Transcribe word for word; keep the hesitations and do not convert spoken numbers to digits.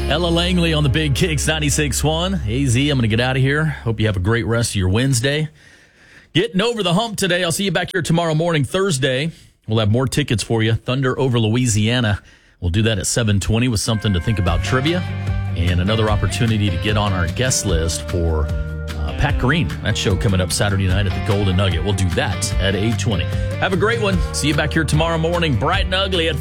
Ella Langley on the Big Kicks ninety-six point one. A Z, I'm going to get out of here. Hope you have a great rest of your Wednesday. Getting over the hump today. I'll see you back here tomorrow morning, Thursday. We'll have more tickets for you. Thunder over Louisiana. We'll do that at seven twenty with something to think about trivia and another opportunity to get on our guest list for uh, Pat Green. That show coming up Saturday night at the Golden Nugget. We'll do that at eight twenty. Have a great one. See you back here tomorrow morning, bright and ugly at